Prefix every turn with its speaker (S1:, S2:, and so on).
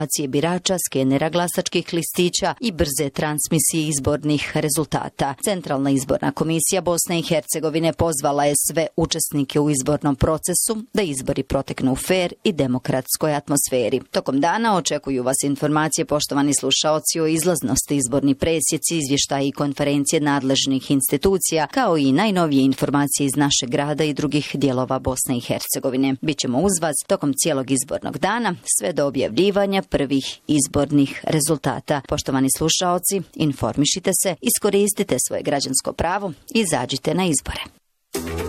S1: birača, skenera glasačkih listića i brze transmisije izbornih rezultata. Centralna izborna komisija Bosne i Hercegovine pozvala je sve učesnike u izbornom procesu da izbori proteknu u fer i demokratskoj atmosferi. Tokom dana očekuju vas informacije, poštovani slušaoci, o izlaznosti, izborni presjeci, izvještaji i konferencije nadležnih institucija, kao i najnovije informacije iz našeg grada i drugih dijelova Bosne i Hercegovine. Bićemo uz vas tokom cijelog izbornog dana, sve do objavljivanja prvih izbornih rezultata. Poštovani slušaoci, informišite se, iskoristite svoje građansko pravo i izađite na izbore.